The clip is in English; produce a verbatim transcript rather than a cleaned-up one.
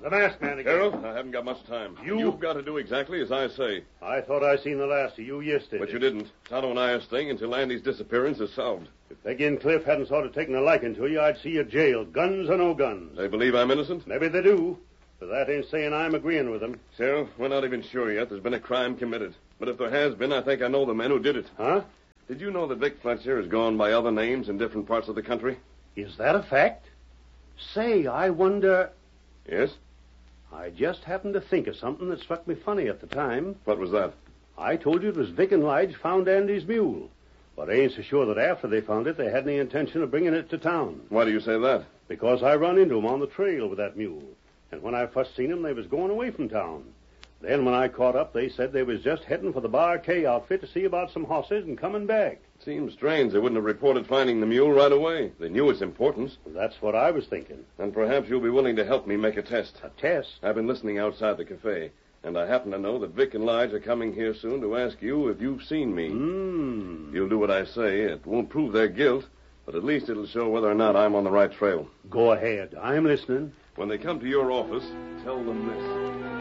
The masked man again. Sheriff, I haven't got much time. You- You've got to do exactly as I say. I thought I seen the last of you yesterday. But you didn't. Tonto and I's thing until Andy's disappearance is solved. If Peggy and Cliff hadn't sort of taken a liking to you, I'd see you jailed, guns or no guns. They believe I'm innocent? Maybe they do, but that ain't saying I'm agreeing with them. Sheriff, we're not even sure yet there's been a crime committed. But if there has been, I think I know the men who did it. Huh? Did you know that Vic Fletcher has gone by other names in different parts of the country? Is that a fact? Say, I wonder... Yes? I just happened to think of something that struck me funny at the time. What was that? I told you it was Vic and Lige found Andy's mule. But I ain't so sure that after they found it, they had any intention of bringing it to town. Why do you say that? Because I run into 'em on the trail with that mule. And when I first seen 'em, they was going away from town. Then when I caught up, they said they was just heading for the Bar K outfit to see about some horses and coming back. Seems strange they wouldn't have reported finding the mule right away. They knew its importance. That's what I was thinking. And perhaps you'll be willing to help me make a test. A test? I've been listening outside the cafe, and I happen to know that Vic and Lige are coming here soon to ask you if you've seen me. Hmm. If you'll do what I say, it won't prove their guilt, but at least it'll show whether or not I'm on the right trail. Go ahead. I'm listening. When they come to your office, tell them this.